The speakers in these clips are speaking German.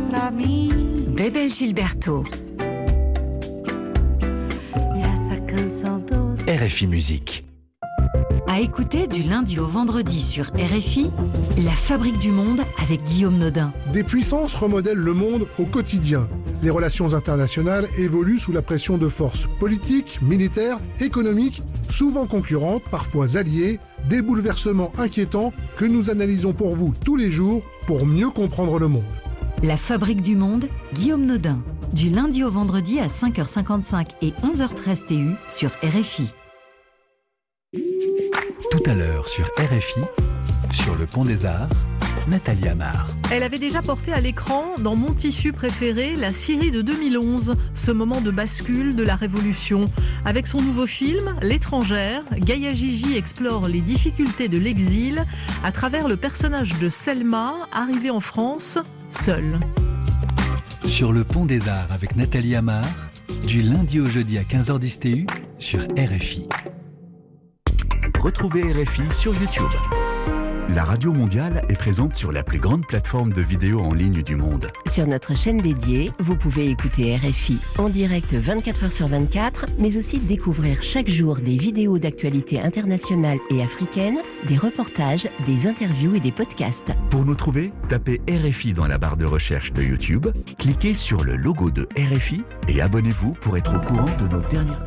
pra mim. Bebel Gilberto. Essa canção doce. RFI Musique. À écouter du lundi au vendredi sur RFI, La Fabrique du Monde avec Guillaume Nodin. Des puissances remodèlent le monde au quotidien. Les relations internationales évoluent sous la pression de forces politiques, militaires, économiques, souvent concurrentes, parfois alliées, des bouleversements inquiétants que nous analysons pour vous tous les jours pour mieux comprendre le monde. La Fabrique du Monde, Guillaume Nodin. Du lundi au vendredi à 5h55 et 11h13 TU sur RFI. Tout à l'heure sur RFI, sur le Pont des Arts, Nathalie Amar. Elle avait déjà porté à l'écran, dans Mon tissu préféré, la Syrie de 2011, ce moment de bascule de la Révolution. Avec son nouveau film, L'étrangère, Gaïa Gigi explore les difficultés de l'exil à travers le personnage de Selma, arrivée en France, seule. Sur le Pont des Arts avec Nathalie Amar, du lundi au jeudi à 15h10 TU sur RFI. Retrouvez RFI sur YouTube. La Radio Mondiale est présente sur la plus grande plateforme de vidéos en ligne du monde. Sur notre chaîne dédiée, vous pouvez écouter RFI en direct 24h sur 24, mais aussi découvrir chaque jour des vidéos d'actualité internationale et africaine, des reportages, des interviews et des podcasts. Pour nous trouver, tapez RFI dans la barre de recherche de YouTube, cliquez sur le logo de RFI et abonnez-vous pour être au courant de nos dernières...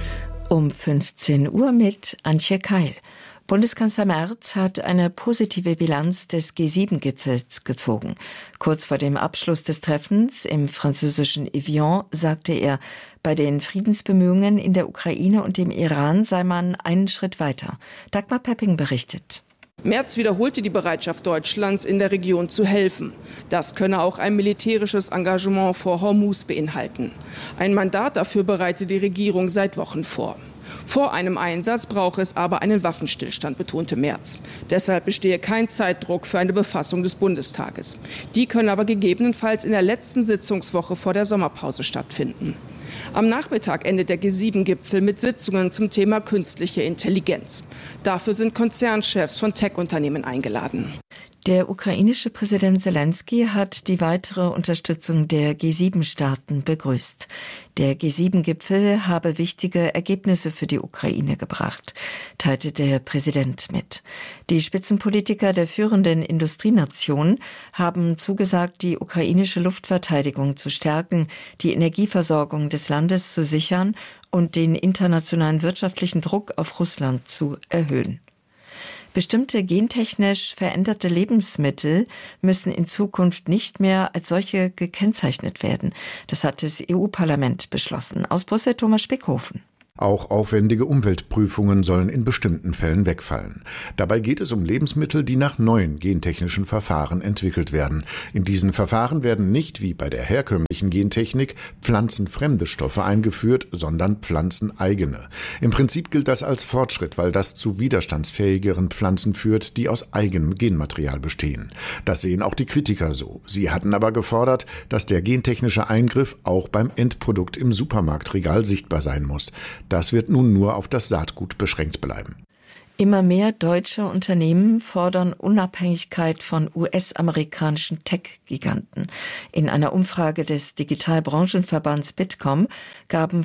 15 Uhr mit Antje Keil. Bundeskanzler Merz hat eine positive Bilanz des G7-Gipfels gezogen. Kurz vor dem Abschluss des Treffens im französischen Evian sagte er, bei den Friedensbemühungen in der Ukraine und dem Iran sei man einen Schritt weiter. Dagmar Pepping berichtet. Merz wiederholte die Bereitschaft Deutschlands, in der Region zu helfen. Das könne auch ein militärisches Engagement vor Hormuz beinhalten. Ein Mandat dafür bereite die Regierung seit Wochen vor. Vor einem Einsatz brauche es aber einen Waffenstillstand, betonte Merz. Deshalb bestehe kein Zeitdruck für eine Befassung des Bundestages. Die könne aber gegebenenfalls in der letzten Sitzungswoche vor der Sommerpause stattfinden. Am Nachmittag endet der G7-Gipfel mit Sitzungen zum Thema künstliche Intelligenz. Dafür sind Konzernchefs von Tech-Unternehmen eingeladen. Der ukrainische Präsident Zelensky hat die weitere Unterstützung der G7-Staaten begrüßt. Der G7-Gipfel habe wichtige Ergebnisse für die Ukraine gebracht, teilte der Präsident mit. Die Spitzenpolitiker der führenden Industrienationen haben zugesagt, die ukrainische Luftverteidigung zu stärken, die Energieversorgung des Landes zu sichern und den internationalen wirtschaftlichen Druck auf Russland zu erhöhen. Bestimmte gentechnisch veränderte Lebensmittel müssen in Zukunft nicht mehr als solche gekennzeichnet werden. Das hat das EU-Parlament beschlossen. Aus Brüssel Thomas Spickhofen. Auch aufwendige Umweltprüfungen sollen in bestimmten Fällen wegfallen. Dabei geht es um Lebensmittel, die nach neuen gentechnischen Verfahren entwickelt werden. In diesen Verfahren werden nicht, wie bei der herkömmlichen Gentechnik, pflanzenfremde Stoffe eingeführt, sondern pflanzeneigene. Im Prinzip gilt das als Fortschritt, weil das zu widerstandsfähigeren Pflanzen führt, die aus eigenem Genmaterial bestehen. Das sehen auch die Kritiker so. Sie hatten aber gefordert, dass der gentechnische Eingriff auch beim Endprodukt im Supermarktregal sichtbar sein muss. Das wird nun nur auf das Saatgut beschränkt bleiben. Immer mehr deutsche Unternehmen fordern Unabhängigkeit von US-amerikanischen Tech-Giganten. In einer Umfrage des Digitalbranchenverbands Bitkom gaben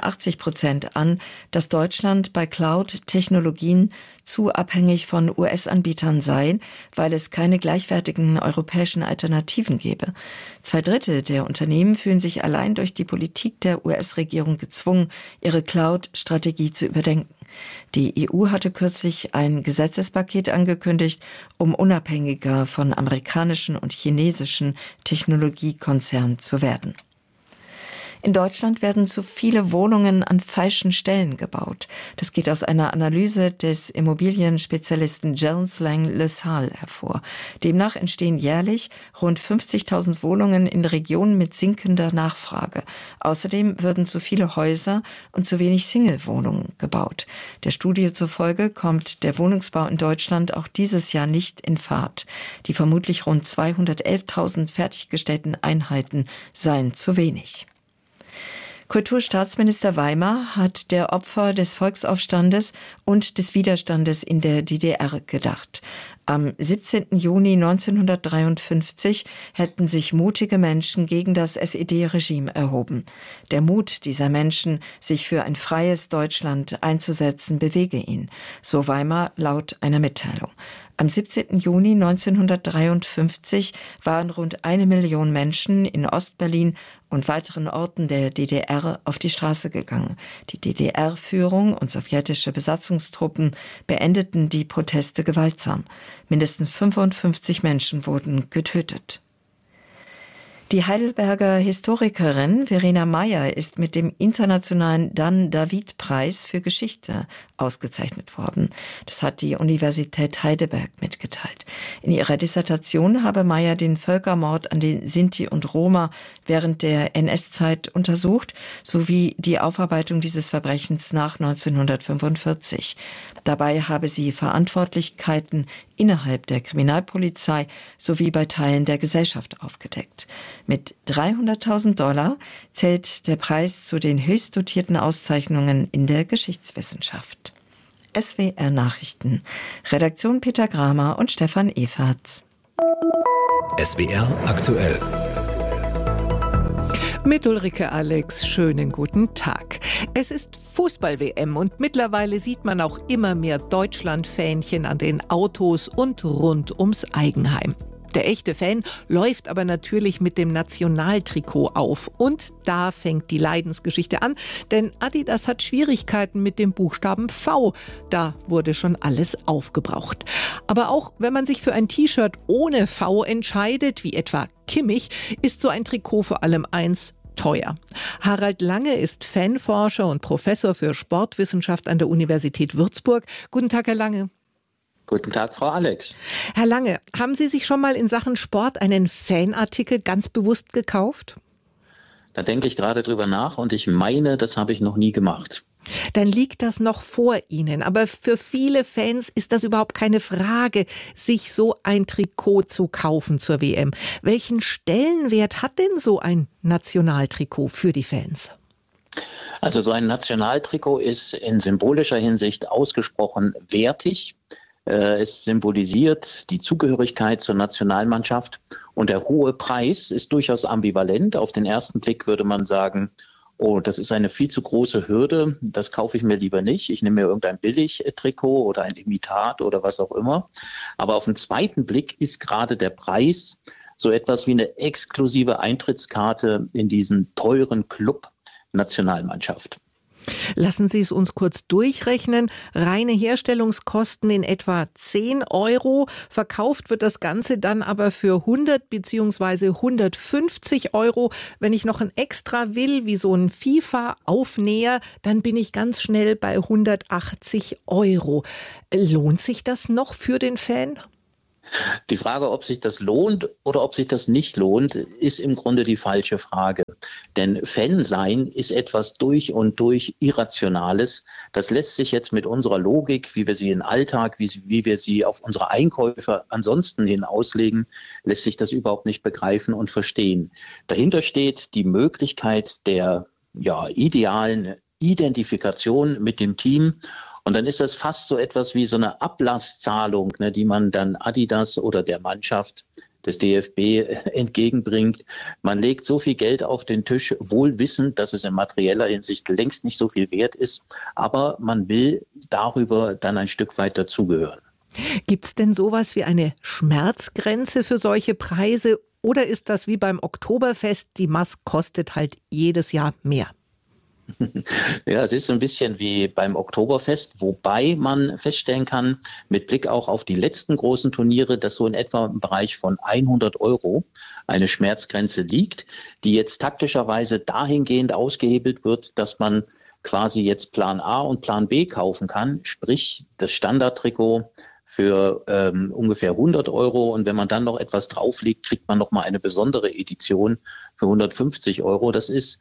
85% an, dass Deutschland bei Cloud-Technologien zu abhängig von US-Anbietern sei, weil es keine gleichwertigen europäischen Alternativen gäbe. 2/3 der Unternehmen fühlen sich allein durch die Politik der US-Regierung gezwungen, ihre Cloud-Strategie zu überdenken. Die EU hatte kürzlich ein Gesetzespaket angekündigt, um unabhängiger von amerikanischen und chinesischen Technologiekonzernen zu werden. In Deutschland werden zu viele Wohnungen an falschen Stellen gebaut. Das geht aus einer Analyse des Immobilienspezialisten Jones Lang LaSalle hervor. Demnach entstehen jährlich rund 50.000 Wohnungen in Regionen mit sinkender Nachfrage. Außerdem würden zu viele Häuser und zu wenig Single-Wohnungen gebaut. Der Studie zufolge kommt der Wohnungsbau in Deutschland auch dieses Jahr nicht in Fahrt. Die vermutlich rund 211.000 fertiggestellten Einheiten seien zu wenig. Kulturstaatsminister Weimar hat der Opfer des Volksaufstandes und des Widerstandes in der DDR gedacht. Am 17. Juni 1953 hätten sich mutige Menschen gegen das SED-Regime erhoben. Der Mut dieser Menschen, sich für ein freies Deutschland einzusetzen, bewege ihn, so Weimar laut einer Mitteilung. Am 17. Juni 1953 waren rund 1 Million Menschen in Ostberlin und weiteren Orten der DDR auf die Straße gegangen. Die DDR-Führung und sowjetische Besatzungstruppen beendeten die Proteste gewaltsam. Mindestens 55 Menschen wurden getötet. Die Heidelberger Historikerin Verena Meyer ist mit dem internationalen Dan-David-Preis für Geschichte ausgezeichnet worden. Das hat die Universität Heidelberg mitgeteilt. In ihrer Dissertation habe Meyer den Völkermord an den Sinti und Roma während der NS-Zeit untersucht, sowie die Aufarbeitung dieses Verbrechens nach 1945. Dabei habe sie Verantwortlichkeiten innerhalb der Kriminalpolizei sowie bei Teilen der Gesellschaft aufgedeckt. Mit $300.000 zählt der Preis zu den höchst dotierten Auszeichnungen in der Geschichtswissenschaft. SWR Nachrichten. Redaktion Peter Gramer und Stefan Everts. SWR aktuell. Mit Ulrike Alex, schönen guten Tag. Es ist Fußball-WM und mittlerweile sieht man auch immer mehr Deutschland-Fähnchen an den Autos und rund ums Eigenheim. Der echte Fan läuft aber natürlich mit dem Nationaltrikot auf. Und da fängt die Leidensgeschichte an, denn Adidas hat Schwierigkeiten mit dem Buchstaben V. Da wurde schon alles aufgebraucht. Aber auch wenn man sich für ein T-Shirt ohne V entscheidet, wie etwa Kimmich, ist so ein Trikot vor allem eins: teuer. Harald Lange ist Fanforscher und Professor für Sportwissenschaft an der Universität Würzburg. Guten Tag, Herr Lange. Guten Tag, Frau Alex. Herr Lange, haben Sie sich schon mal in Sachen Sport einen Fanartikel ganz bewusst gekauft? Da denke ich gerade drüber nach und ich meine, das habe ich noch nie gemacht. Dann liegt das noch vor Ihnen. Aber für viele Fans ist das überhaupt keine Frage, sich so ein Trikot zu kaufen zur WM. Welchen Stellenwert hat denn so ein Nationaltrikot für die Fans? Also so ein Nationaltrikot ist in symbolischer Hinsicht ausgesprochen wertig. Es symbolisiert die Zugehörigkeit zur Nationalmannschaft und der hohe Preis ist durchaus ambivalent. Auf den ersten Blick würde man sagen, oh, das ist eine viel zu große Hürde, das kaufe ich mir lieber nicht. Ich nehme mir irgendein Billig-Trikot oder ein Imitat oder was auch immer. Aber auf den zweiten Blick ist gerade der Preis so etwas wie eine exklusive Eintrittskarte in diesen teuren Club Nationalmannschaft. Lassen Sie es uns kurz durchrechnen. Reine Herstellungskosten in etwa 10 €. Verkauft wird das Ganze dann aber für 100 bzw. 150 €. Wenn ich noch ein Extra will, wie so ein FIFA-Aufnäher, dann bin ich ganz schnell bei 180 €. Lohnt sich das noch für den Fan? Die Frage, ob sich das lohnt oder ob sich das nicht lohnt, ist im Grunde die falsche Frage. Denn Fan sein ist etwas durch und durch Irrationales. Das lässt sich jetzt mit unserer Logik, wie wir sie im Alltag, wie wir sie auf unsere Einkäufe ansonsten hin auslegen, lässt sich das überhaupt nicht begreifen und verstehen. Dahinter steht die Möglichkeit der idealen Identifikation mit dem Team. Und dann ist das fast so etwas wie so eine Ablasszahlung, die man dann Adidas oder der Mannschaft des DFB entgegenbringt. Man legt so viel Geld auf den Tisch, wohl wissend, dass es in materieller Hinsicht längst nicht so viel wert ist. Aber man will darüber dann ein Stück weit dazugehören. Gibt es denn sowas wie eine Schmerzgrenze für solche Preise? Oder ist das wie beim Oktoberfest, die Maß kostet halt jedes Jahr mehr? Ja, es ist so ein bisschen wie beim Oktoberfest, wobei man feststellen kann, mit Blick auch auf die letzten großen Turniere, dass so in etwa im Bereich von 100 € eine Schmerzgrenze liegt, die jetzt taktischerweise dahingehend ausgehebelt wird, dass man quasi jetzt Plan A und Plan B kaufen kann, sprich das Standardtrikot für ungefähr 100 € und wenn man dann noch etwas drauflegt, kriegt man nochmal eine besondere Edition für 150 €. Das ist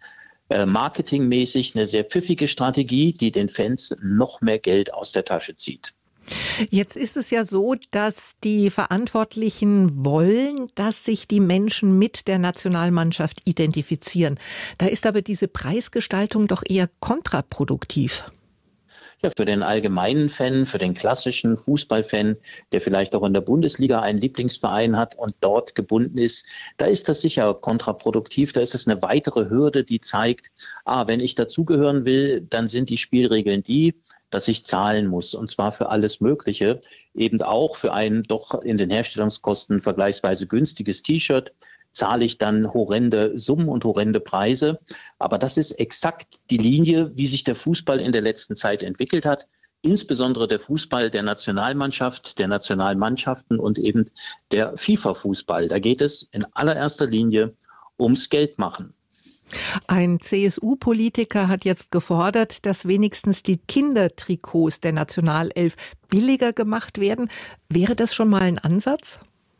marketingmäßig eine sehr pfiffige Strategie, die den Fans noch mehr Geld aus der Tasche zieht. Jetzt ist es ja so, dass die Verantwortlichen wollen, dass sich die Menschen mit der Nationalmannschaft identifizieren. Da ist aber diese Preisgestaltung doch eher kontraproduktiv. Ja, für den allgemeinen Fan, für den klassischen Fußballfan, der vielleicht auch in der Bundesliga einen Lieblingsverein hat und dort gebunden ist, da ist das sicher kontraproduktiv. Da ist es eine weitere Hürde, die zeigt, wenn ich dazugehören will, dann sind die Spielregeln die, dass ich zahlen muss, und zwar für alles Mögliche, eben auch für ein doch in den Herstellungskosten vergleichsweise günstiges T-Shirt, zahle ich dann horrende Summen und horrende Preise. Aber das ist exakt die Linie, wie sich der Fußball in der letzten Zeit entwickelt hat. Insbesondere der Fußball der Nationalmannschaft, der Nationalmannschaften und eben der FIFA-Fußball. Da geht es in allererster Linie ums Geldmachen. Ein CSU-Politiker hat jetzt gefordert, dass wenigstens die Kindertrikots der Nationalelf billiger gemacht werden. Wäre das schon mal ein Ansatz?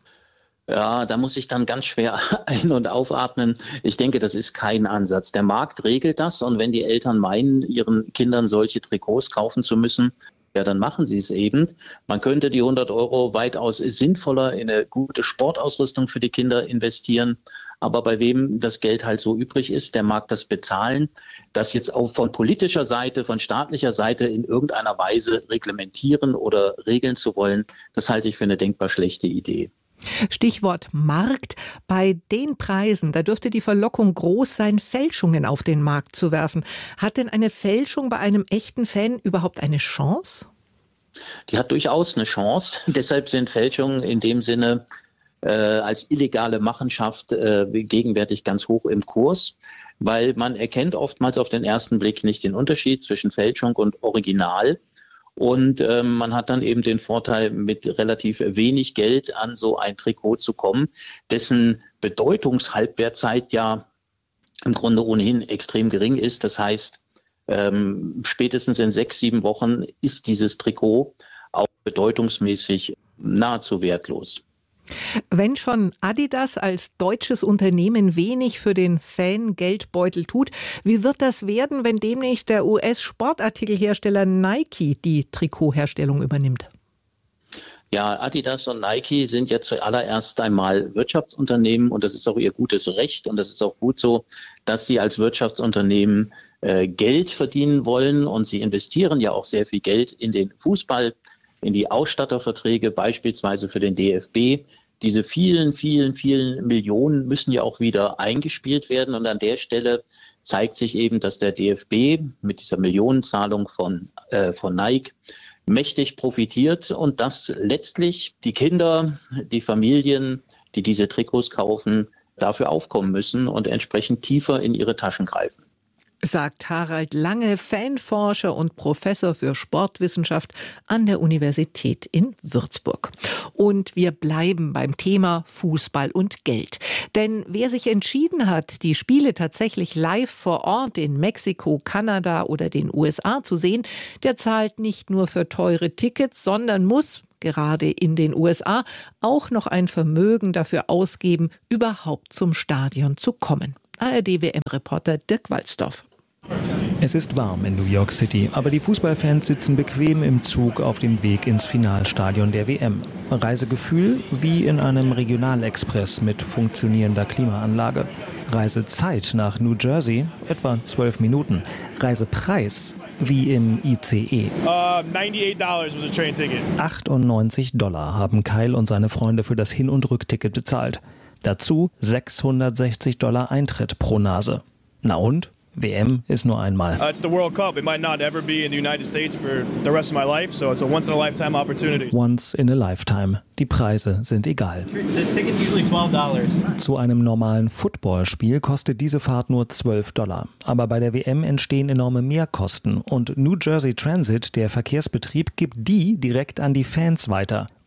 Ja, da muss ich dann ganz schwer ein- und aufatmen. Ich denke, das ist kein Ansatz. Der Markt regelt das, und wenn die Eltern meinen, ihren Kindern solche Trikots kaufen zu müssen, ja, dann machen sie es eben. Man könnte die 100 € weitaus sinnvoller in eine gute Sportausrüstung für die Kinder investieren. Aber bei wem das Geld halt so übrig ist, der mag das bezahlen. Das jetzt auch von politischer Seite, von staatlicher Seite in irgendeiner Weise reglementieren oder regeln zu wollen, das halte ich für eine denkbar schlechte Idee. Stichwort Markt. Bei den Preisen, da dürfte die Verlockung groß sein, Fälschungen auf den Markt zu werfen. Hat denn eine Fälschung bei einem echten Fan überhaupt eine Chance? Die hat durchaus eine Chance. Deshalb sind Fälschungen in dem Sinne als illegale Machenschaft gegenwärtig ganz hoch im Kurs, weil man erkennt oftmals auf den ersten Blick nicht den Unterschied zwischen Fälschung und Original. Und man hat dann eben den Vorteil, mit relativ wenig Geld an so ein Trikot zu kommen, dessen Bedeutungshalbwertzeit ja im Grunde ohnehin extrem gering ist. Das heißt, spätestens in 6-7 Wochen ist dieses Trikot auch bedeutungsmäßig nahezu wertlos. Wenn schon Adidas als deutsches Unternehmen wenig für den Fan-Geldbeutel tut, wie wird das werden, wenn demnächst der US-Sportartikelhersteller Nike die Trikotherstellung übernimmt? Ja, Adidas und Nike sind ja zuallererst einmal Wirtschaftsunternehmen, und das ist auch ihr gutes Recht, und das ist auch gut so, dass sie als Wirtschaftsunternehmen Geld verdienen wollen, und sie investieren ja auch sehr viel Geld in den Fußball, in die Ausstatterverträge, beispielsweise für den DFB. Diese vielen Millionen müssen ja auch wieder eingespielt werden. Und an der Stelle zeigt sich eben, dass der DFB mit dieser Millionenzahlung von Nike mächtig profitiert und dass letztlich die Kinder, die Familien, die diese Trikots kaufen, dafür aufkommen müssen und entsprechend tiefer in ihre Taschen greifen. Sagt Harald Lange, Fanforscher und Professor für Sportwissenschaft an der Universität in Würzburg. Und wir bleiben beim Thema Fußball und Geld. Denn wer sich entschieden hat, die Spiele tatsächlich live vor Ort in Mexiko, Kanada oder den USA zu sehen, der zahlt nicht nur für teure Tickets, sondern muss, gerade in den USA, auch noch ein Vermögen dafür ausgeben, überhaupt zum Stadion zu kommen. ARD-WM-Reporter Dirk Walzdorf. Es ist warm in New York City, aber die Fußballfans sitzen bequem im Zug auf dem Weg ins Finalstadion der WM. Reisegefühl wie in einem Regionalexpress mit funktionierender Klimaanlage. Reisezeit nach New Jersey etwa 12 Minuten. Reisepreis wie im ICE. $98 was a train ticket. $98 haben Kyle und seine Freunde für das Hin- und Rückticket bezahlt. Dazu $660 Eintritt pro Nase. Na und? WM ist nur einmal. It's the World Cup. It might not ever be in the United States for the rest of my life, so it's a once-in-a-lifetime opportunity. Once in a lifetime. Die Preise sind egal. The ticket's usually $12. Zu einem normalen Footballspiel kostet diese Fahrt nur $12. Aber bei der WM entstehen enorme Mehrkosten und New Jersey Transit, der Verkehrsbetrieb, gibt die direkt an die Fans weiter.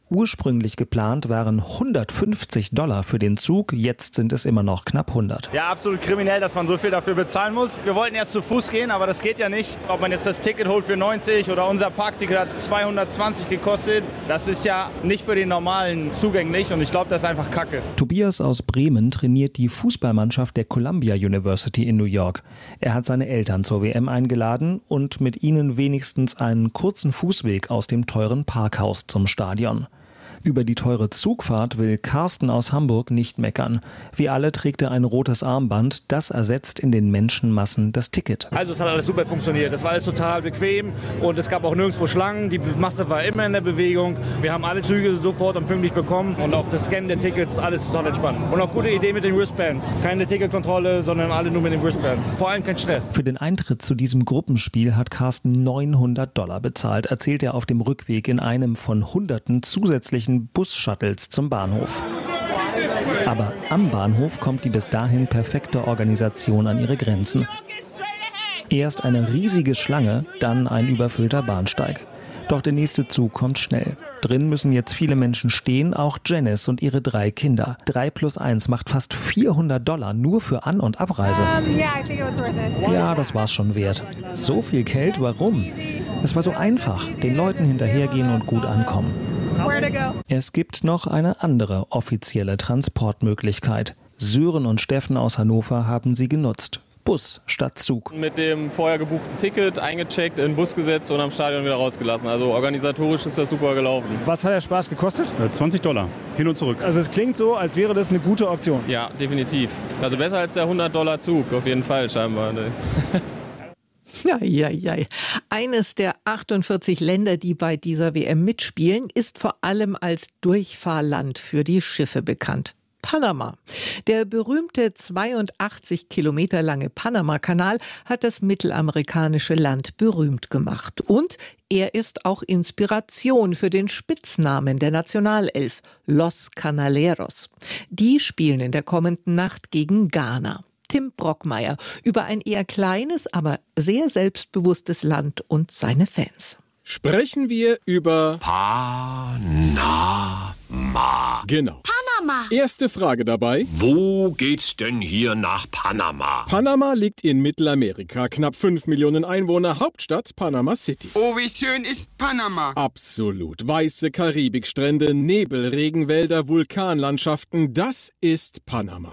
Ursprünglich geplant waren $150 für den Zug, jetzt sind es immer noch knapp 100. Ja, absolut kriminell, dass man so viel dafür bezahlen muss. Wir wollten erst zu Fuß gehen, aber das geht ja nicht. Ob man jetzt das Ticket holt für 90 oder unser Parkticket hat 220 gekostet, das ist ja nicht für den Normalen zugänglich und ich glaube, das ist einfach Kacke. Tobias aus Bremen trainiert die Fußballmannschaft der Columbia University in New York. Er hat seine Eltern zur WM eingeladen und mit ihnen wenigstens einen kurzen Fußweg aus dem teuren Parkhaus zum Stadion. Über die teure Zugfahrt will Carsten aus Hamburg nicht meckern. Wie alle trägt er ein rotes Armband, das ersetzt in den Menschenmassen das Ticket. Also es hat alles super funktioniert, das war alles total bequem und es gab auch nirgendwo Schlangen, die Masse war immer in der Bewegung. Wir haben alle Züge sofort und pünktlich bekommen und auch das Scannen der Tickets, alles total entspannt. Und auch gute Idee mit den Wristbands. Keine Ticketkontrolle, sondern alle nur mit den Wristbands. Vor allem kein Stress. Für den Eintritt zu diesem Gruppenspiel hat Carsten $900 bezahlt, erzählt er auf dem Rückweg in einem von Hunderten zusätzlichen Bus-Shuttles zum Bahnhof. Aber am Bahnhof kommt die bis dahin perfekte Organisation an ihre Grenzen. Erst eine riesige Schlange, dann ein überfüllter Bahnsteig. Doch der nächste Zug kommt schnell. Drin müssen jetzt viele Menschen stehen, auch Janice und ihre 3 Kinder. 3 + 1 macht fast $400 nur für An- und Abreise. Ja, das war's schon wert. So viel Geld, warum? Es war so einfach, den Leuten hinterhergehen und gut ankommen. Es gibt noch eine andere offizielle Transportmöglichkeit. Sören und Steffen aus Hannover haben sie genutzt. Bus statt Zug. Mit dem vorher gebuchten Ticket eingecheckt, in den Bus gesetzt und am Stadion wieder rausgelassen. Also organisatorisch ist das super gelaufen. Was hat der Spaß gekostet? $20, hin und zurück. Also es klingt so, als wäre das eine gute Option. Ja, definitiv. Also besser als der $100 Zug, auf jeden Fall scheinbar. Ja. Eines der 48 Länder, die bei dieser WM mitspielen, ist vor allem als Durchfahrland für die Schiffe bekannt. Panama. Der berühmte 82 Kilometer lange Panama-Kanal hat das mittelamerikanische Land berühmt gemacht. Und er ist auch Inspiration für den Spitznamen der Nationalelf, Los Canaleros. Die spielen in der kommenden Nacht gegen Ghana. Tim Brockmeier über ein eher kleines, aber sehr selbstbewusstes Land und seine Fans. Sprechen wir über Panama. Genau. Panama. Erste Frage dabei. Wo geht's denn hier nach Panama? Panama liegt in Mittelamerika. Knapp 5 Millionen Einwohner. Hauptstadt Panama City. Oh, wie schön ist Panama. Absolut. Weiße Karibikstrände, Nebel, Regenwälder, Vulkanlandschaften. Das ist Panama.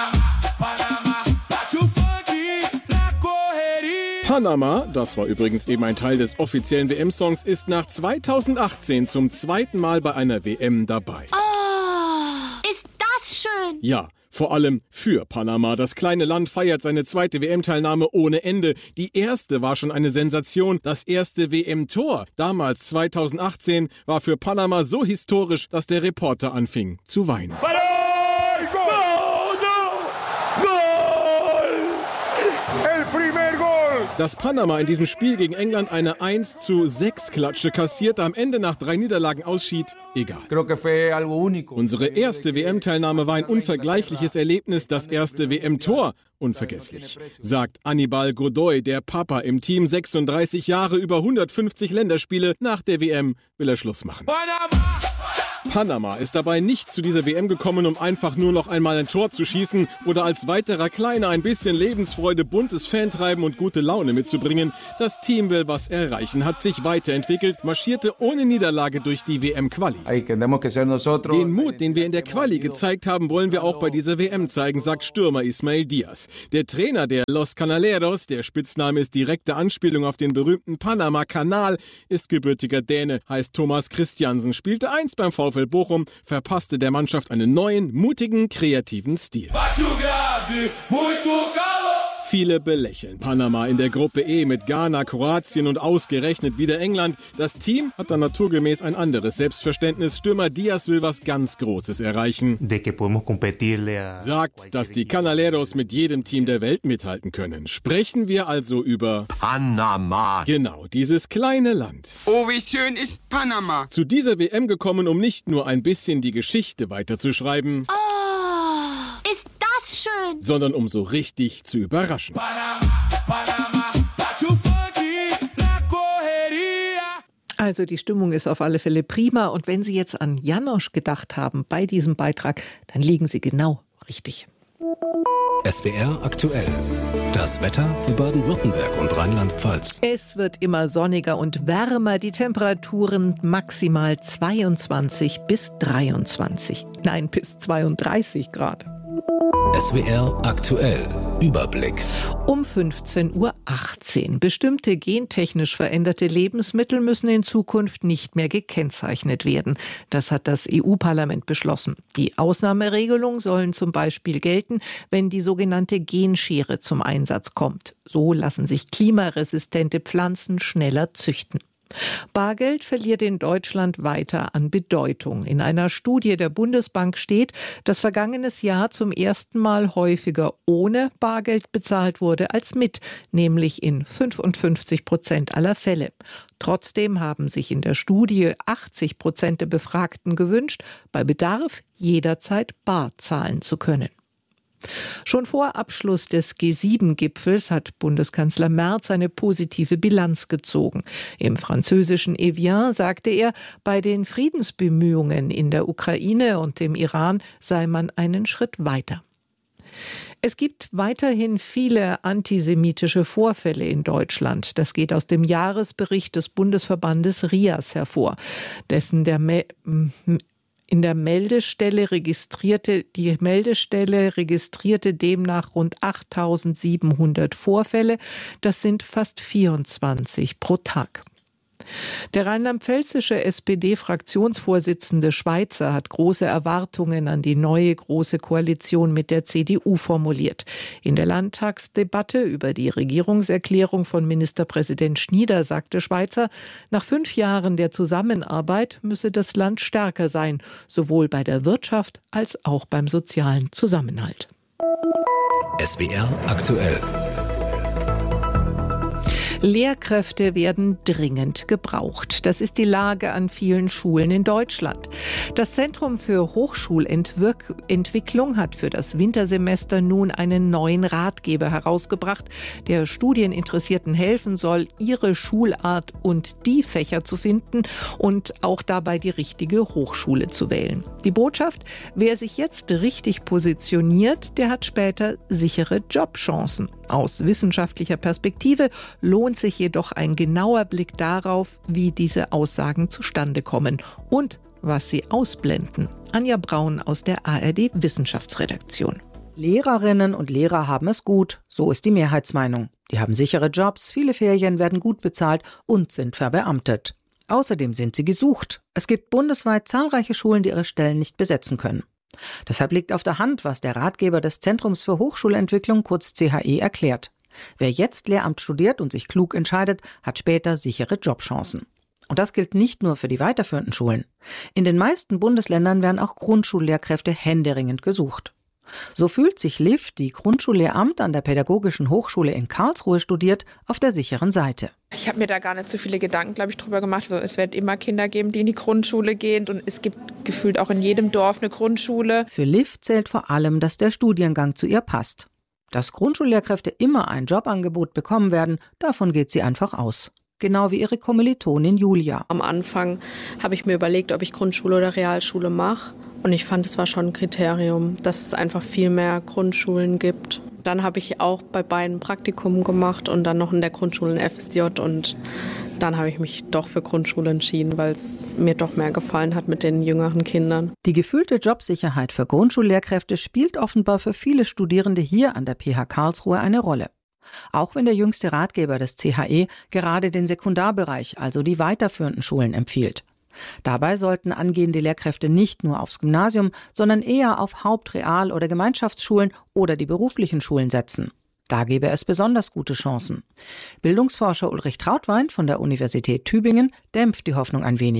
Panama, das war übrigens eben ein Teil des offiziellen WM-Songs, ist nach 2018 zum 2. Mal bei einer WM dabei. Oh, ist das schön. Ja, vor allem für Panama. Das kleine Land feiert seine 2. WM-Teilnahme ohne Ende. Die erste war schon eine Sensation. Das erste WM-Tor, damals 2018, war für Panama so historisch, dass der Reporter anfing zu weinen. Dass Panama in diesem Spiel gegen England eine 1:6-Klatsche kassiert, am Ende nach 3 Niederlagen ausschied, egal. Unsere erste WM-Teilnahme war ein unvergleichliches Erlebnis, das erste WM-Tor unvergesslich, sagt Anibal Godoy, der Papa im Team, 36 Jahre, über 150 Länderspiele. Nach der WM will er Schluss machen. Panama ist dabei nicht zu dieser WM gekommen, um einfach nur noch einmal ein Tor zu schießen oder als weiterer Kleiner ein bisschen Lebensfreude, buntes Fantreiben und gute Laune mitzubringen. Das Team will was erreichen, hat sich weiterentwickelt, marschierte ohne Niederlage durch die WM-Quali. Den Mut, den wir in der Quali gezeigt haben, wollen wir auch bei dieser WM zeigen, sagt Stürmer Ismail Diaz. Der Trainer der Los Canaleros, der Spitzname ist direkte Anspielung auf den berühmten Panama-Kanal, ist gebürtiger Däne, heißt Thomas Christiansen, spielte einst beim VfL Bochum, verpasste der Mannschaft einen neuen, mutigen, kreativen Stil. Viele belächeln Panama in der Gruppe E mit Ghana, Kroatien und ausgerechnet wieder England. Das Team hat dann naturgemäß ein anderes Selbstverständnis. Stürmer Diaz will was ganz Großes erreichen. Sagt, dass die Canaleros mit jedem Team der Welt mithalten können. Sprechen wir also über Panama. Genau, dieses kleine Land. Oh, wie schön ist Panama. Zu dieser WM gekommen, um nicht nur ein bisschen die Geschichte weiterzuschreiben. Oh, ist das schön. Sondern um so richtig zu überraschen. Also die Stimmung ist auf alle Fälle prima. Und wenn Sie jetzt an Janosch gedacht haben bei diesem Beitrag, dann liegen Sie genau richtig. SWR aktuell. Das Wetter für Baden-Württemberg und Rheinland-Pfalz. Es wird immer sonniger und wärmer. Die Temperaturen maximal 22 bis 23. Nein, bis 32 Grad. SWR aktuell. Überblick. Um 15:18 Uhr. Bestimmte gentechnisch veränderte Lebensmittel müssen in Zukunft nicht mehr gekennzeichnet werden. Das hat das EU-Parlament beschlossen. Die Ausnahmeregelungen sollen zum Beispiel gelten, wenn die sogenannte Genschere zum Einsatz kommt. So lassen sich klimaresistente Pflanzen schneller züchten. Bargeld verliert in Deutschland weiter an Bedeutung. In einer Studie der Bundesbank steht, dass vergangenes Jahr zum ersten Mal häufiger ohne Bargeld bezahlt wurde als mit, nämlich in 55% aller Fälle. Trotzdem haben sich in der Studie 80% der Befragten gewünscht, bei Bedarf jederzeit bar zahlen zu können. Schon vor Abschluss des G7-Gipfels hat Bundeskanzler Merz eine positive Bilanz gezogen. Im französischen Evian sagte er, bei den Friedensbemühungen in der Ukraine und dem Iran sei man einen Schritt weiter. Es gibt weiterhin viele antisemitische Vorfälle in Deutschland. Das geht aus dem Jahresbericht des Bundesverbandes RIAS hervor, die Meldestelle registrierte demnach rund 8.700 Vorfälle. Das sind fast 24 pro Tag. Der rheinland-pfälzische SPD-Fraktionsvorsitzende Schweizer hat große Erwartungen an die neue Große Koalition mit der CDU formuliert. In der Landtagsdebatte über die Regierungserklärung von Ministerpräsident Schnieder sagte Schweizer, nach 5 Jahren der Zusammenarbeit müsse das Land stärker sein, sowohl bei der Wirtschaft als auch beim sozialen Zusammenhalt. SWR aktuell. Lehrkräfte werden dringend gebraucht. Das ist die Lage an vielen Schulen in Deutschland. Das Zentrum für Hochschulentwicklung hat für das Wintersemester nun einen neuen Ratgeber herausgebracht, der Studieninteressierten helfen soll, ihre Schulart und die Fächer zu finden und auch dabei die richtige Hochschule zu wählen. Die Botschaft: Wer sich jetzt richtig positioniert, der hat später sichere Jobchancen. Aus wissenschaftlicher Perspektive lohnt sich jedoch ein genauer Blick darauf, wie diese Aussagen zustande kommen und was sie ausblenden. Anja Braun aus der ARD Wissenschaftsredaktion. Lehrerinnen und Lehrer haben es gut, so ist die Mehrheitsmeinung. Die haben sichere Jobs, viele Ferien werden gut bezahlt und sind verbeamtet. Außerdem sind sie gesucht. Es gibt bundesweit zahlreiche Schulen, die ihre Stellen nicht besetzen können. Deshalb liegt auf der Hand, was der Ratgeber des Zentrums für Hochschulentwicklung, kurz CHE, erklärt. Wer jetzt Lehramt studiert und sich klug entscheidet, hat später sichere Jobchancen. Und das gilt nicht nur für die weiterführenden Schulen. In den meisten Bundesländern werden auch Grundschullehrkräfte händeringend gesucht. So fühlt sich Liv, die Grundschullehramt an der Pädagogischen Hochschule in Karlsruhe studiert, auf der sicheren Seite. Ich habe mir da gar nicht so viele Gedanken, glaube ich, drüber gemacht. Also, es wird immer Kinder geben, die in die Grundschule gehen, und es gibt gefühlt auch in jedem Dorf eine Grundschule. Für Liv zählt vor allem, dass der Studiengang zu ihr passt. Dass Grundschullehrkräfte immer ein Jobangebot bekommen werden, davon geht sie einfach aus. Genau wie ihre Kommilitonin Julia. Am Anfang habe ich mir überlegt, ob ich Grundschule oder Realschule mache. Und ich fand, es war schon ein Kriterium, dass es einfach viel mehr Grundschulen gibt. Dann habe ich auch bei beiden Praktikum gemacht und dann noch in der Grundschule ein FSJ. Und dann habe ich mich doch für Grundschule entschieden, weil es mir doch mehr gefallen hat mit den jüngeren Kindern. Die gefühlte Jobsicherheit für Grundschullehrkräfte spielt offenbar für viele Studierende hier an der PH Karlsruhe eine Rolle. Auch wenn der jüngste Ratgeber des CHE gerade den Sekundarbereich, also die weiterführenden Schulen, empfiehlt. Dabei sollten angehende Lehrkräfte nicht nur aufs Gymnasium, sondern eher auf Haupt-, Real- oder Gemeinschaftsschulen oder die beruflichen Schulen setzen. Da gäbe es besonders gute Chancen. Bildungsforscher Ulrich Trautwein von der Universität Tübingen dämpft die Hoffnung ein wenig.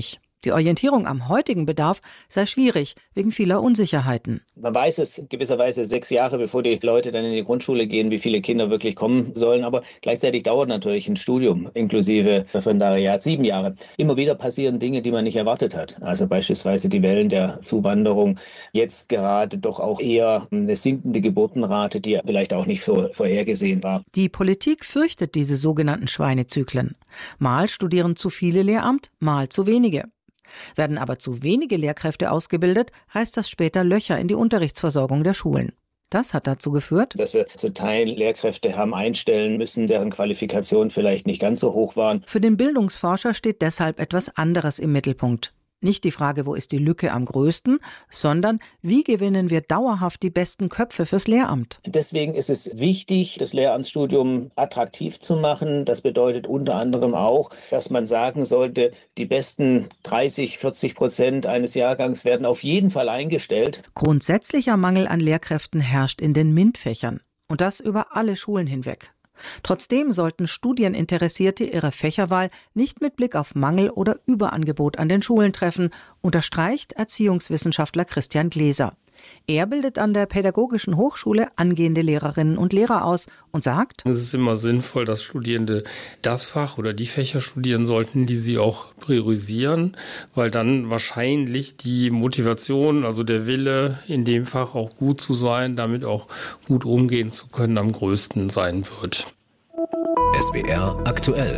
Die Orientierung am heutigen Bedarf sei schwierig, wegen vieler Unsicherheiten. Man weiß es gewisserweise 6 Jahre, bevor die Leute dann in die Grundschule gehen, wie viele Kinder wirklich kommen sollen. Aber gleichzeitig dauert natürlich ein Studium inklusive Referendariat 7 Jahre. Immer wieder passieren Dinge, die man nicht erwartet hat. Also beispielsweise die Wellen der Zuwanderung. Jetzt gerade doch auch eher eine sinkende Geburtenrate, die vielleicht auch nicht so vorhergesehen war. Die Politik fürchtet diese sogenannten Schweinezyklen. Mal studieren zu viele Lehramt, mal zu wenige. Werden aber zu wenige Lehrkräfte ausgebildet, reißt das später Löcher in die Unterrichtsversorgung der Schulen. Das hat dazu geführt, dass wir zu Teilen Lehrkräfte haben einstellen müssen, deren Qualifikationen vielleicht nicht ganz so hoch waren. Für den Bildungsforscher steht deshalb etwas anderes im Mittelpunkt. Nicht die Frage, wo ist die Lücke am größten, sondern wie gewinnen wir dauerhaft die besten Köpfe fürs Lehramt. Deswegen ist es wichtig, das Lehramtsstudium attraktiv zu machen. Das bedeutet unter anderem auch, dass man sagen sollte, die besten 30-40% eines Jahrgangs werden auf jeden Fall eingestellt. Grundsätzlicher Mangel an Lehrkräften herrscht in den MINT-Fächern. Und das über alle Schulen hinweg. Trotzdem sollten Studieninteressierte ihre Fächerwahl nicht mit Blick auf Mangel oder Überangebot an den Schulen treffen, unterstreicht Erziehungswissenschaftler Christian Gläser. Er bildet an der Pädagogischen Hochschule angehende Lehrerinnen und Lehrer aus und sagt: Es ist immer sinnvoll, dass Studierende das Fach oder die Fächer studieren sollten, die sie auch priorisieren, weil dann wahrscheinlich die Motivation, also der Wille, in dem Fach auch gut zu sein, damit auch gut umgehen zu können, am größten sein wird. SWR aktuell.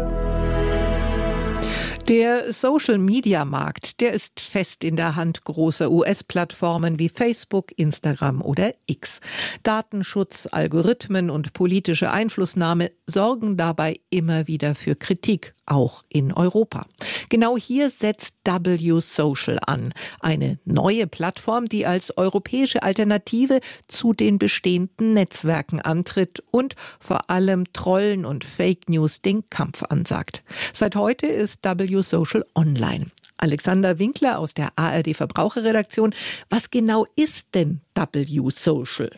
Der Social-Media-Markt, der ist fest in der Hand großer US-Plattformen wie Facebook, Instagram oder X. Datenschutz, Algorithmen und politische Einflussnahme sorgen dabei immer wieder für Kritik, auch in Europa. Genau hier setzt W-Social an, eine neue Plattform, die als europäische Alternative zu den bestehenden Netzwerken antritt und vor allem Trollen und Fake News den Kampf ansagt. Seit heute ist W-Social online. Alexander Winkler aus der ARD Verbraucherredaktion. Was genau ist denn W-Social?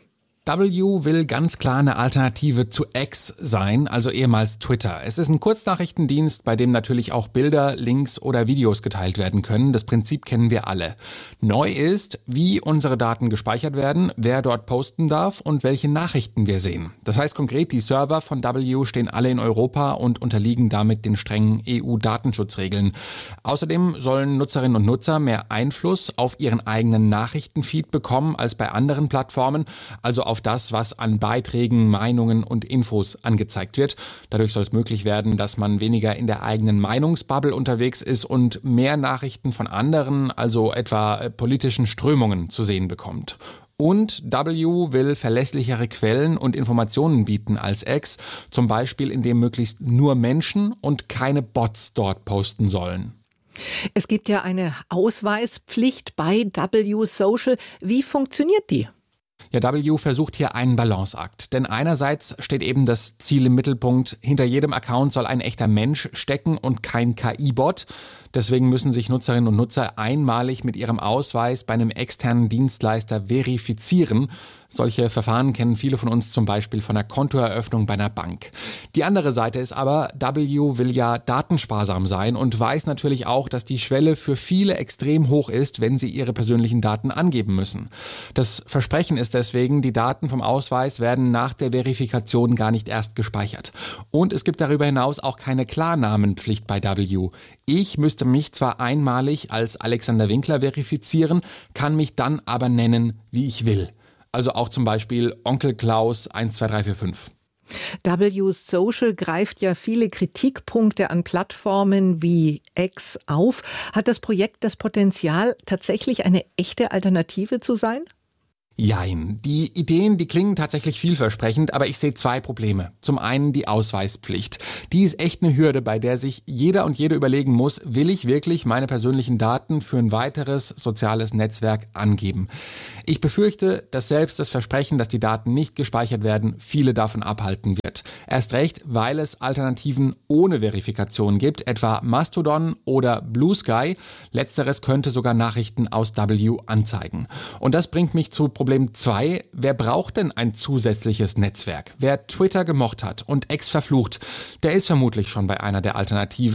W will ganz klar eine Alternative zu X sein, also ehemals Twitter. Es ist ein Kurznachrichtendienst, bei dem natürlich auch Bilder, Links oder Videos geteilt werden können. Das Prinzip kennen wir alle. Neu ist, wie unsere Daten gespeichert werden, wer dort posten darf und welche Nachrichten wir sehen. Das heißt konkret, die Server von W stehen alle in Europa und unterliegen damit den strengen EU-Datenschutzregeln. Außerdem sollen Nutzerinnen und Nutzer mehr Einfluss auf ihren eigenen Nachrichtenfeed bekommen als bei anderen Plattformen, also auf das, was an Beiträgen, Meinungen und Infos angezeigt wird. Dadurch soll es möglich werden, dass man weniger in der eigenen Meinungsbubble unterwegs ist und mehr Nachrichten von anderen, also etwa politischen Strömungen, zu sehen bekommt. Und W will verlässlichere Quellen und Informationen bieten als X, zum Beispiel indem möglichst nur Menschen und keine Bots dort posten sollen. Es gibt ja eine Ausweispflicht bei W-Social. Wie funktioniert die? Ja, W versucht hier einen Balanceakt. Denn einerseits steht eben das Ziel im Mittelpunkt, hinter jedem Account soll ein echter Mensch stecken und kein KI-Bot. Deswegen müssen sich Nutzerinnen und Nutzer einmalig mit ihrem Ausweis bei einem externen Dienstleister verifizieren. Solche Verfahren kennen viele von uns zum Beispiel von der Kontoeröffnung bei einer Bank. Die andere Seite ist aber, W will ja datensparsam sein und weiß natürlich auch, dass die Schwelle für viele extrem hoch ist, wenn sie ihre persönlichen Daten angeben müssen. Das Versprechen ist deswegen, die Daten vom Ausweis werden nach der Verifikation gar nicht erst gespeichert. Und es gibt darüber hinaus auch keine Klarnamenpflicht bei W. Ich müsste mich zwar einmalig als Alexander Winkler verifizieren, kann mich dann aber nennen, wie ich will. Also auch zum Beispiel Onkel Klaus 12345. W-Social greift ja viele Kritikpunkte an Plattformen wie X auf. Hat das Projekt das Potenzial, tatsächlich eine echte Alternative zu sein? Jein. Die Ideen, die klingen tatsächlich vielversprechend, aber ich sehe 2 Probleme. Zum einen die Ausweispflicht. Die ist echt eine Hürde, bei der sich jeder und jede überlegen muss, will ich wirklich meine persönlichen Daten für ein weiteres soziales Netzwerk angeben? Ich befürchte, dass selbst das Versprechen, dass die Daten nicht gespeichert werden, viele davon abhalten wird. Erst recht, weil es Alternativen ohne Verifikation gibt, etwa Mastodon oder Blue Sky. Letzteres könnte sogar Nachrichten aus W anzeigen. Und das bringt mich zu Problem 2. Wer braucht denn ein zusätzliches Netzwerk? Wer Twitter gemocht hat und X verflucht, der ist vermutlich schon bei einer der Alternativen.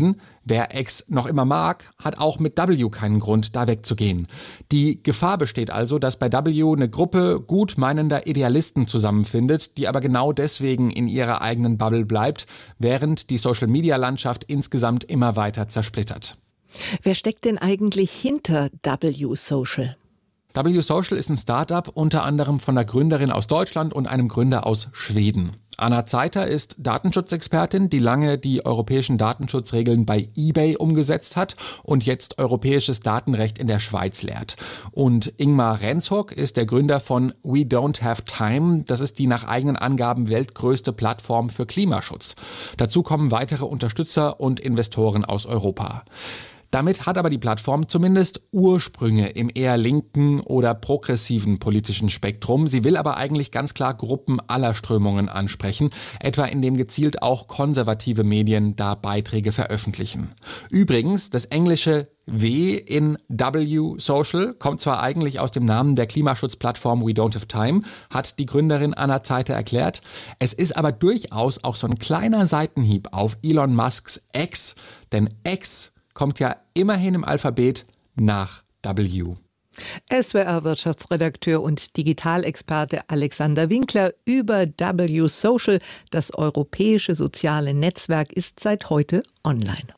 Wer X noch immer mag, hat auch mit W keinen Grund, da wegzugehen. Die Gefahr besteht also, dass bei W eine Gruppe gut meinender Idealisten zusammenfindet, die aber genau deswegen in ihrer eigenen Bubble bleibt, während die Social-Media-Landschaft insgesamt immer weiter zersplittert. Wer steckt denn eigentlich hinter W-Social? W-Social ist ein Start-up, unter anderem von einer Gründerin aus Deutschland und einem Gründer aus Schweden. Anna Zeiter ist Datenschutzexpertin, die lange die europäischen Datenschutzregeln bei eBay umgesetzt hat und jetzt europäisches Datenrecht in der Schweiz lehrt. Und Ingmar Renshoek ist der Gründer von We Don't Have Time. Das ist die nach eigenen Angaben weltgrößte Plattform für Klimaschutz. Dazu kommen weitere Unterstützer und Investoren aus Europa. Damit hat aber die Plattform zumindest Ursprünge im eher linken oder progressiven politischen Spektrum. Sie will aber eigentlich ganz klar Gruppen aller Strömungen ansprechen, etwa indem gezielt auch konservative Medien da Beiträge veröffentlichen. Übrigens, das englische W in W-Social kommt zwar eigentlich aus dem Namen der Klimaschutzplattform We Don't Have Time, hat die Gründerin Anna Zeiter erklärt. Es ist aber durchaus auch so ein kleiner Seitenhieb auf Elon Musks X, denn X kommt ja immerhin im Alphabet nach W. SWR-Wirtschaftsredakteur und Digitalexperte Alexander Winkler über W-Social. Das europäische soziale Netzwerk ist seit heute online.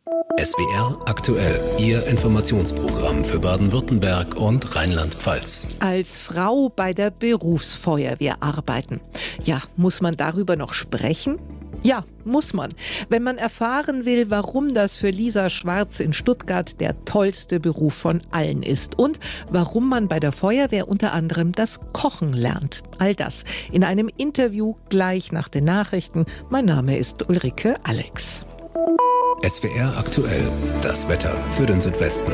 SWR aktuell, Ihr Informationsprogramm für Baden-Württemberg und Rheinland-Pfalz. Als Frau bei der Berufsfeuerwehr arbeiten. Ja, muss man darüber noch sprechen? Ja, muss man. Wenn man erfahren will, warum das für Lisa Schwarz in Stuttgart der tollste Beruf von allen ist und warum man bei der Feuerwehr unter anderem das Kochen lernt. All das in einem Interview gleich nach den Nachrichten. Mein Name ist Ulrike Alex. SWR aktuell, das Wetter für den Südwesten.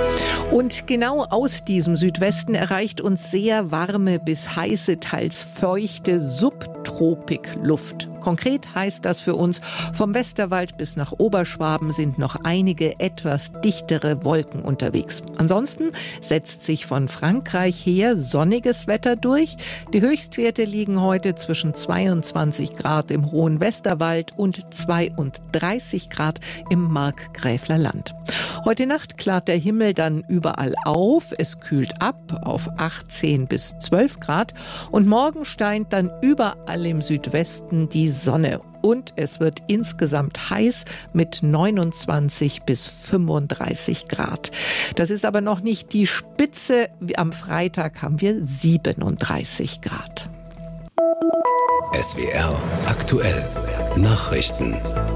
Und genau aus diesem Südwesten erreicht uns sehr warme bis heiße, teils feuchte Subtropikluft. Konkret heißt das für uns, vom Westerwald bis nach Oberschwaben sind noch einige etwas dichtere Wolken unterwegs. Ansonsten setzt sich von Frankreich her sonniges Wetter durch. Die Höchstwerte liegen heute zwischen 22 Grad im hohen Westerwald und 32 Grad im Markgräfler Land. Heute Nacht klart der Himmel dann überall auf. Es kühlt ab auf 18 bis 12 Grad. Und morgen scheint dann überall im Südwesten die Sonne. Und es wird insgesamt heiß mit 29 bis 35 Grad. Das ist aber noch nicht die Spitze. Am Freitag haben wir 37 Grad. SWR aktuell, Nachrichten.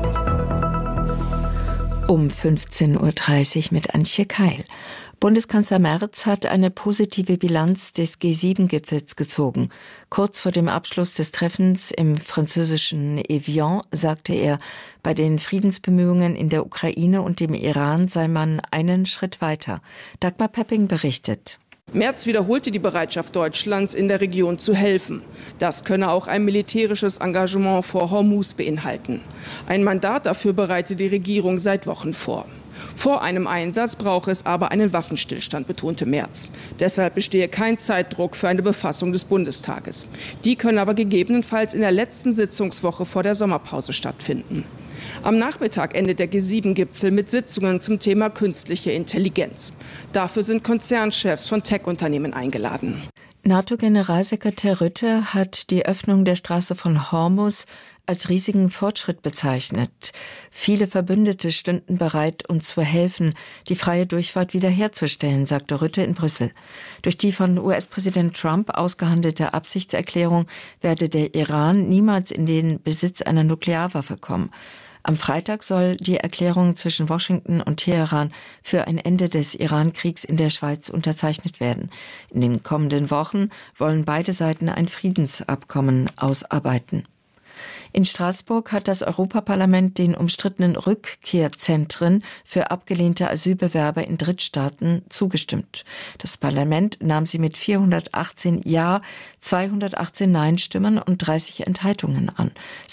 Um 15.30 Uhr mit Antje Keil. Bundeskanzler Merz hat eine positive Bilanz des G7-Gipfels gezogen. Kurz vor dem Abschluss des Treffens im französischen Evian sagte er, bei den Friedensbemühungen in der Ukraine und dem Iran sei man einen Schritt weiter. Dagmar Pepping berichtet. Merz wiederholte die Bereitschaft Deutschlands, in der Region zu helfen. Das könne auch ein militärisches Engagement vor Hormuz beinhalten. Ein Mandat dafür bereite die Regierung seit Wochen vor. Vor einem Einsatz brauche es aber einen Waffenstillstand, betonte Merz. Deshalb bestehe kein Zeitdruck für eine Befassung des Bundestages. Die könne aber gegebenenfalls in der letzten Sitzungswoche vor der Sommerpause stattfinden. Am Nachmittag endet der G7-Gipfel mit Sitzungen zum Thema künstliche Intelligenz. Dafür sind Konzernchefs von Tech-Unternehmen eingeladen. NATO-Generalsekretär Rutte hat die Öffnung der Straße von Hormuz als riesigen Fortschritt bezeichnet. Viele Verbündete stünden bereit, uns zu helfen, die freie Durchfahrt wiederherzustellen, sagte Rutte in Brüssel. Durch die von US-Präsident Trump ausgehandelte Absichtserklärung werde der Iran niemals in den Besitz einer Nuklearwaffe kommen. Am Freitag soll die Erklärung zwischen Washington und Teheran für ein Ende des Iran-Kriegs in der Schweiz unterzeichnet werden. In den kommenden Wochen wollen beide Seiten ein Friedensabkommen ausarbeiten. In Straßburg hat das Europaparlament den umstrittenen Rückkehrzentren für abgelehnte Asylbewerber in Drittstaaten zugestimmt. Das Parlament nahm sie mit 418 Ja, 218 Nein-Stimmen und 30 Enthaltungen an.